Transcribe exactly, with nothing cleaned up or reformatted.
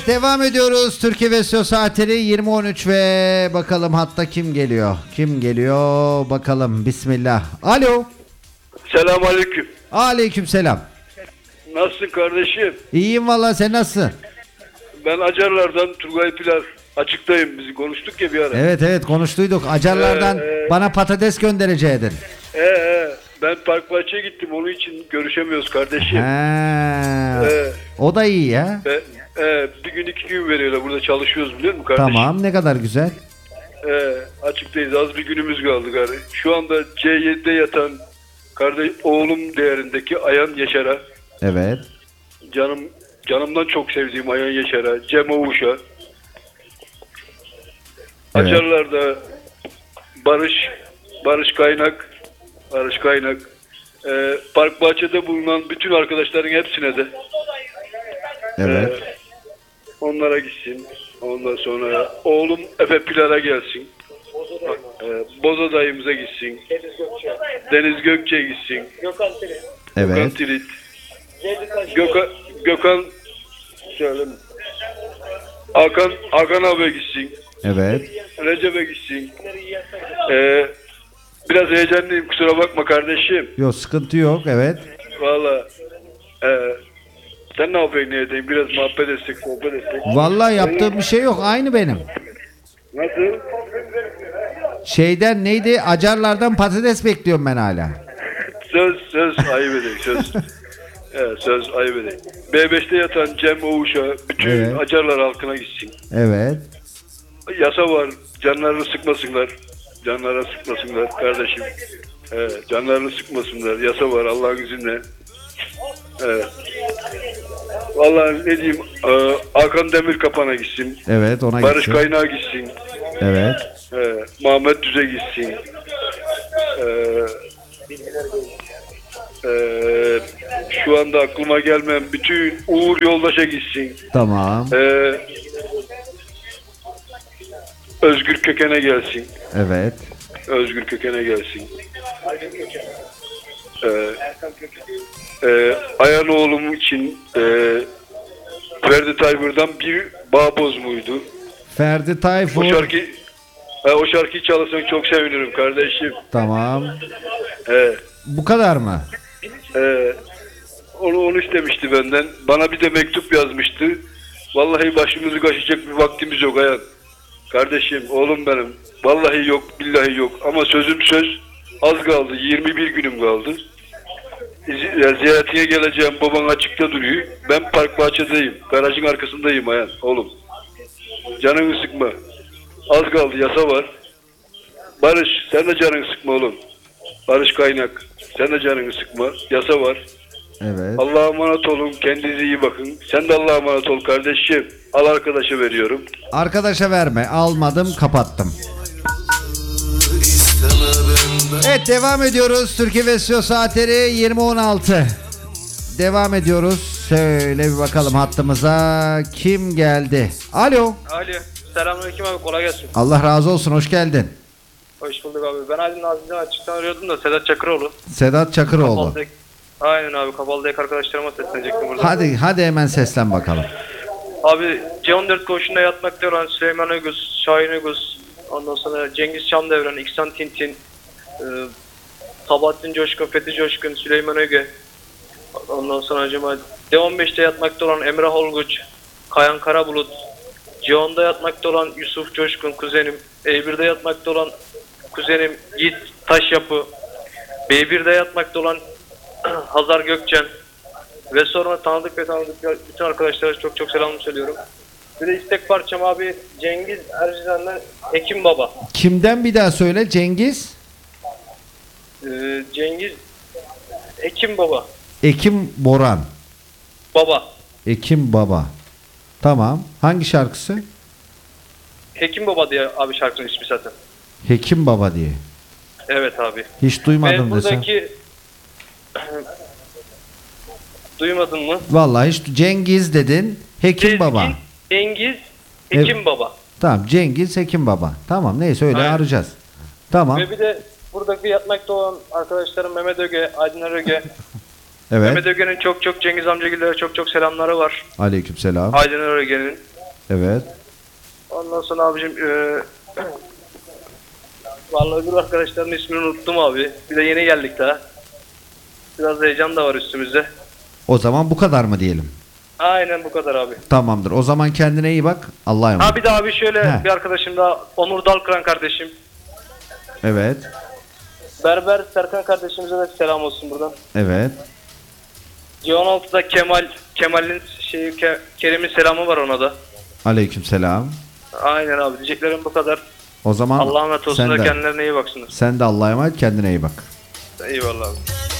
Evet, devam ediyoruz. Türkiye Vesyo Saatleri yirmi on üç ve bakalım hatta kim geliyor? Kim geliyor? Bakalım. Bismillah. Alo. Selamünaleyküm. Aleykümselam. Nasılsın kardeşim? İyiyim vallahi, sen nasılsın? Ben Acarlar'dan Turgay Pilar. Açıktayım, bizi konuştuk ya bir ara. Evet evet konuştuyduk. Acarlardan Ee, e... bana patates göndereceydin. Ee, e, ben Park Bahçe'ye gittim, onun için görüşemiyoruz kardeşim. He. Ee, O da iyi ya. e, e, bir gün iki gün veriyorlar, burada çalışıyoruz biliyor musun kardeşim? Tamam, ne kadar güzel. Ee, açıktayız, az bir günümüz kaldı gari. Şu anda C yedi'de yatan kardeş, oğlum değerindeki Ayhan Yaşar'a. Evet. Canım Canımdan çok sevdiğim Ayhan Yaşar'a, Cem Oğuş'a. Evet. Acarlar'da Barış, Barış Kaynak, Barış Kaynak, e, Park Bahçe'de bulunan bütün arkadaşların hepsine de. Evet. E, onlara gitsin. Ondan sonra oğlum Efe Pilar'a gelsin. E, Boza dayımıza gitsin. Deniz Gökçe'ye gitsin. Gökhan Tirit. Evet. Gökhan Tirit. Gökhan, Gökhan söyle mi? Hakan, Hakan abi gitsin. Evet. Recep'e gitsin. Ee, biraz heyecanlıyım, kusura bakma kardeşim. Yok, sıkıntı yok. Evet. Valla e, sen ne yapıyorsun, ne edeyim? Biraz muhabbet etsek, sohbet etsek. Vallahi yaptığım bir şey yok. Aynı benim. Nasıl? Şeyden neydi? Acarlardan patates bekliyorum ben hala. Söz, söz ayıp edeyim, söz. Evet, söz ayıp edeyim. B beş'te yatan Cem Oğuş'a, bütün Evet. Acarlar halkına gitsin. Evet. Yasa var, canlarını sıkmasınlar. Canlara sıkmasınlar kardeşim. Evet, canlarını sıkmasınlar. Yasa var Allah'ın izniyle. Evet. Vallahi ne diyeyim, e, Hakan Demirkapan'a gitsin. Evet, ona Barış gitsin. Kaynağı gitsin. Evet. Evet, Muhammed Düze gitsin. Ee, e, şu anda aklıma gelmeyen bütün Uğur Yoldaş'a gitsin. Tamam. Ee, Özgür Köken'e gelsin. Evet. Özgür Köken'e gelsin. Ee, e, Ayhan oğlum için e, Ferdi Tayfur'dan bir bağboz muydu? Ferdi O Tayfur. şarkı e, o şarkıyı çalırsan çok sevinirim kardeşim. Tamam. E, Bu kadar mı? e, onu onu istemişti benden. Bana bir de mektup yazmıştı. Vallahi başımızı kaşıyacak bir vaktimiz yok Ayhan. Kardeşim, oğlum benim. Vallahi yok, billahi yok. Ama sözüm söz. Az kaldı. yirmi bir günüm kaldı. Ziyaretine geleceğim. Baban açıkta duruyor. Ben Park Bahçe'deyim. Garajın arkasındayım Ayhan. Oğlum. Canını sıkma. Az kaldı. Yasa var. Barış, sen de canını sıkma oğlum. Barış Kaynak. Sen de canını sıkma. Yasa var. Evet. Allah'a emanet olun. Kendinize iyi bakın. Sen de Allah'a emanet ol kardeşim. Al arkadaşa veriyorum. Arkadaşa verme. Almadım, kapattım. Evet, devam ediyoruz. Türkiye Vesyo Saatleri yirmi on altı. Devam ediyoruz. Şöyle bir bakalım hattımıza kim geldi? Alo. Alo. Selamünaleyküm abi, kolay gelsin. Allah razı olsun. Hoş geldin. Hoş bulduk abi. Ben Aydın Nazlı'dan açıktan arıyordum da Sedat Çakıroğlu. Sedat Çakıroğlu. Kapalı'daki- Aynen abi, Kapalı'daki arkadaşlarıma seslenecektim burada. Hadi hadi hemen seslen bakalım. Abi C on dört koğuşunda yatmakta olan Süleyman Ögüz, Şahin Ögüz, ondan sonra Cengiz Çamdevren, İhsan Tintin, e, Sabahattin Coşkun, Fethi Coşkun, Süleyman Öge, ondan sonra acaba D on beş'te yatmakta olan Emrah Olguç, Kayan Karabulut, C on'da yatmakta olan Yusuf Coşkun kuzenim, E bir'de yatmakta olan kuzenim Yiğit Taşyapı, B bir'de yatmakta olan Hazar Gökçen ve sonra tanıdık ve tanıdık bütün arkadaşlara çok çok selam söylüyorum. Bir de istek parçam abi Cengiz Ercilen'den Ekim Baba. Kimden bir daha söyle? Cengiz? Ee, Cengiz Ekim Baba. Ekim Boran. Baba. Ekim Baba. Tamam. Hangi şarkısı? Hekim Baba diye abi şarkının ismi zaten. Hekim Baba diye. Evet abi. Hiç duymadım Ve desem. buradaki duymadın mı? Vallahi hiç Cengiz dedin. Hekim Cengiz, Baba. Cengiz Hekim Evet. Baba. Tamam, Cengiz Hekim Baba. Tamam, neyse öyle Aynen. arayacağız. Tamam. Ve bir de buradaki yatmakta olan arkadaşlarım Mehmet Öge, Aydın Öge. Evet. Mehmet Öge'nin çok çok Cengiz amcagillere çok çok selamları var. Aleykümselam. Aydın Öge'nin. Evet. Ondan sonra abicim e, vallahi öbür arkadaşların ismini unuttum abi. Bir de yeni geldik daha. Biraz heyecan da var üstümüzde. O zaman bu kadar mı diyelim? Aynen bu kadar abi. Tamamdır. O zaman kendine iyi bak. Allah'a emanet. Ha bir de abi şöyle He. bir arkadaşım daha Onur Dalkıran kardeşim. Evet. Berber Serkan kardeşimize de selam olsun buradan. Evet. C on altıda Kemal Kemal'in şeyi Ke, Kerim'in selamı var ona da. Aleykümselam. Aynen abi diyeceklerim bu kadar. O zaman Allah'a emanet olsun sen da de, kendilerine iyi baksınlar. sen de Allah'a emanet, kendine iyi bak. Eyvallah abi.